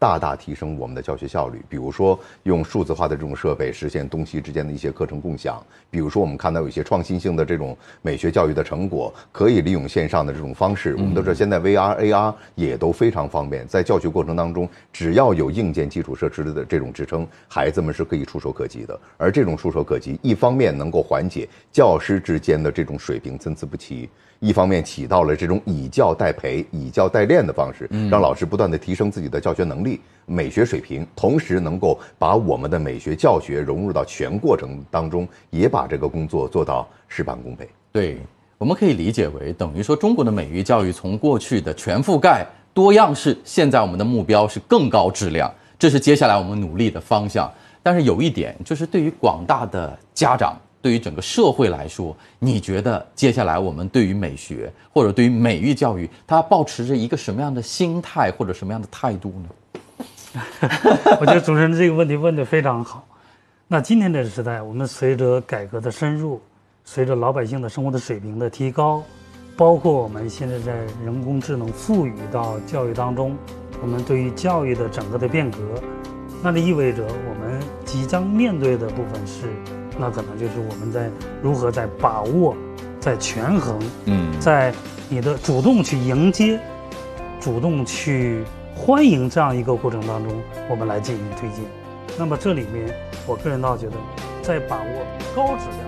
大大提升我们的教学效率。比如说用数字化的这种设备实现东西之间的一些课程共享，比如说我们看到有一些创新性的这种美学教育的成果，可以利用线上的这种方式。我们都知道现在 VR、AR 也都非常方便，在教学过程当中，只要有硬件基础设施的这种支撑，孩子们是可以触手可及的。而这种触手可及，一方面能够缓解教师之间的这种水平参差不齐，一方面起到了这种以教代培、以教代练的方式，让老师不断地提升自己的教学能力、美学水平，同时能够把我们的美学教学融入到全过程当中，也把这个工作做到事半功倍。 对，我们可以理解为等于说中国的美育教育从过去的全覆盖、多样式，现在我们的目标是更高质量，这是接下来我们努力的方向。但是有一点，就是对于广大的家长，对于整个社会来说，你觉得接下来我们对于美学或者对于美育教育，它保持着一个什么样的心态或者什么样的态度呢？ 我觉得主持人这个问题问得非常好。那今天这个时代，我们随着改革的深入，随着老百姓的生活的水平的提高，包括我们现在在人工智能赋予到教育当中，我们对于教育的整个的变革，那就意味着我们即将面对的部分是，那可能就是我们在如何在把握、在权衡，在你的主动去迎接、主动去欢迎这样一个过程当中，我们来进行推进。那么这里面，我个人倒觉得，在把握高质量。